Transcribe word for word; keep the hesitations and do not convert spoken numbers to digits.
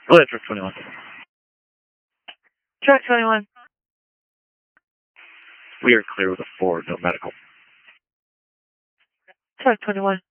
Go ahead, truck twenty-one. Truck twenty-one. We are clear with a four, no medical. Truck twenty-one.